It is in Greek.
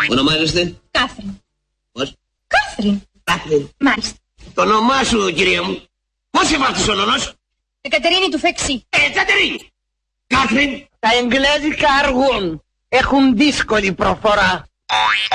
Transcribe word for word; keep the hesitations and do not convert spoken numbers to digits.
Ονομάζεστε? Κάθριν. Πώς? Κάθριν. Κάθριν. Μάλιστα. Το όνομά σου, κυρία μου. Πώς σε βάφτισε ο νονός? Εκατερίνη του Φεξί. Ε, Κατερίνη. Κάθριν. Τα εγγλέζικα αργούν. Έχουν δύσκολη προφορά.